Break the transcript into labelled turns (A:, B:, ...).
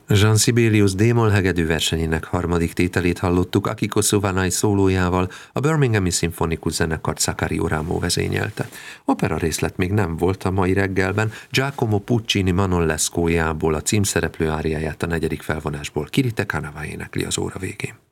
A: Jean Sibelius d-moll hegedű versenyének harmadik tételét hallottuk, Akiko Szuvanai szólójával, a Birminghami Szimfonikus Zenekart Sakario Ramo vezényelte. Opera részlet még nem volt a mai reggelben, Giacomo Puccini Manon Lescaut-jából a címszereplő áriáját a negyedik felvonásból Kirite Kanava énekli az óra végén.